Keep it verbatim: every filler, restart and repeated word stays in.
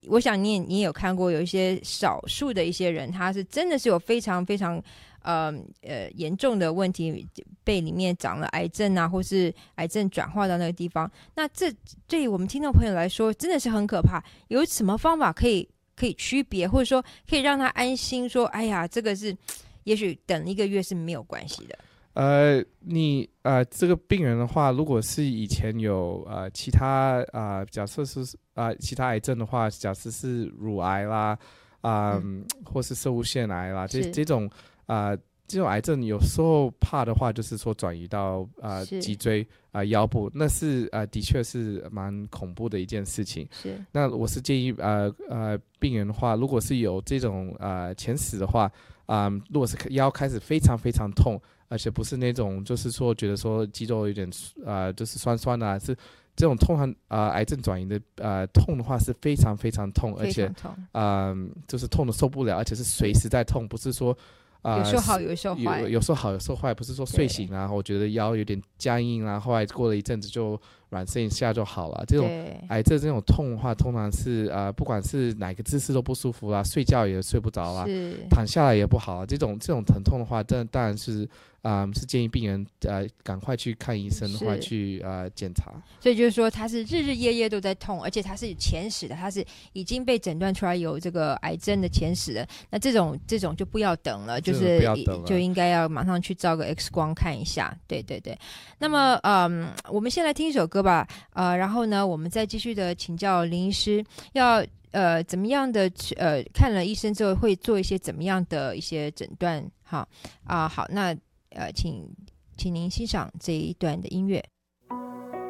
我想你也你也有看过有一些少数的一些人，他是真的是有非常非常呃呃严重的问题，背里面长了癌症啊，或是癌症转化到那个地方。那这对于我们听众朋友来说真的是很可怕。有什么方法可以可以区别，或者说可以让他安心说，哎呀，这个是也许等一个月是没有关系的。 呃，你呃这个病人的话，如果是以前有呃其他呃假设是呃其他癌症的话，假设是乳癌啦，啊、呃嗯、或是射物腺癌啦，这这种啊、呃、这种癌症有时候怕的话，就是说转移到呃脊椎啊、呃、腰部，那是呃的确是蛮恐怖的一件事情。 是， 那我是建议呃呃病人的话，如果是有这种呃前史的话，啊、呃、如果是腰开始非常非常痛。而且不是那种，就是说觉得说肌肉有点呃，就是酸酸的、啊，是这种痛和呃癌症转移的呃痛的话是非常非常痛，而且呃就是痛的受不了，而且是随时在痛，不是说呃有时候好有时候坏， 有有时候好有时候坏，不是说睡醒啊，我觉得腰有点僵硬啊，后来过了一阵子就软身一下就好了。这种癌症这种痛的话，通常是呃不管是哪个姿势都不舒服啦，睡觉也睡不着啦，躺下来也不好啊。这种这种疼痛的话，这当然是。嗯，是建议病人呃赶快去看医生的话去呃检查。 所以就是说他是日日夜夜都在痛，而且他是前史的，他是已经被诊断出来有这个癌症的前史的。那这种这种就不要等了，就是不要等了， 就应该要马上去照个 X 光看一下。对对对。那么嗯，我们先来听一首歌吧。呃，然后呢，我们再继续的请教林医师要。呃，怎么样的呃，看了医生之后会做一些怎么样的一些诊断？好啊、呃，好，那呃，请请您欣赏这一段的音乐。